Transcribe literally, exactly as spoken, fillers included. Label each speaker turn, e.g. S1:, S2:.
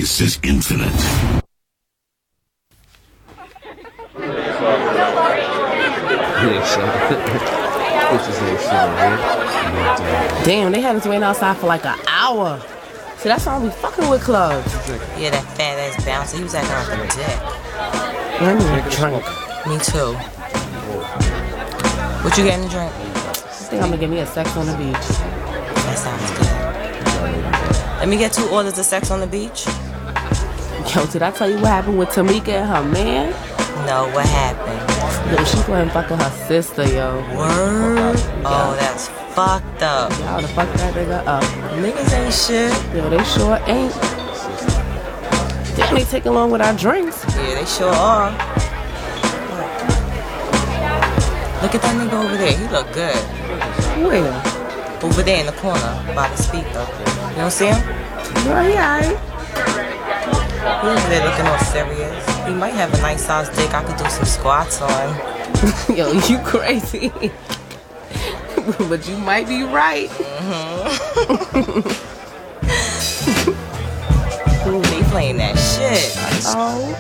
S1: space is infinite.
S2: Damn, they had us waiting outside for like an hour. See, that's why we fucking with clubs.
S3: Yeah, that fat ass bouncer, he was acting like a dick.
S2: I need a drink.
S3: Me too. What you getting to drink?
S2: I think I'm gonna give me a sex on the beach.
S3: That sounds good. Let me get two orders of sex on the beach.
S2: Yo, did I tell you what happened with Tamika and her man?
S3: No, what happened?
S2: Yo, she went and fucking her sister, yo.
S3: Word? Oh, that's fucked up.
S2: Y'all the fuck that nigga up.
S3: Niggas ain't shit.
S2: Yo, they sure ain't. Damn, they taking along with our drinks.
S3: Yeah, they sure are. Look at that nigga over there. He look good.
S2: Where?
S3: Over there in the corner by the speaker. You don't see him?
S2: Girl, he alright.
S3: He over there looking all serious. He might have a nice sized dick I could do some squats on.
S2: Yo, you crazy. But you might be right.
S3: Mm-hmm. They playing that shit.
S2: Oh.